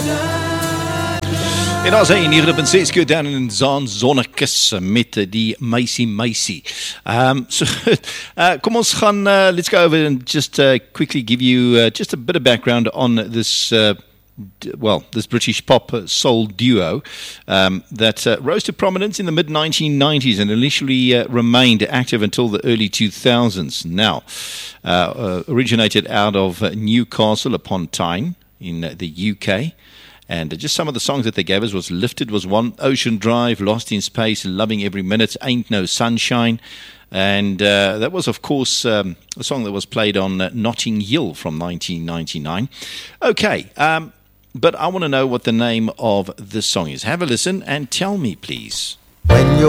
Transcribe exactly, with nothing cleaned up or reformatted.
En as hy in nege punt ses keer dan in Zaan Zonnekus met die Meisie Meisie. Um, so uh, kom ons gaan, uh, let's go over and just uh, quickly give you uh, just a bit of background on this uh, well, this British pop soul duo um, that uh, rose to prominence in the mid nineteen nineties and initially uh, remained active until the early two thousands. Now, uh, uh, originated out of uh, Newcastle upon Tyne in uh, the U K. And just some of the songs that they gave us was Lifted was one, Ocean Drive, Lost in Space, Loving Every Minute, Ain't No Sunshine. And uh, that was, of course, um, a song that was played on uh, Notting Hill from nineteen ninety-nine. Okay, um, but I want to know what the name of this song is. Have a listen and tell me, please. When you're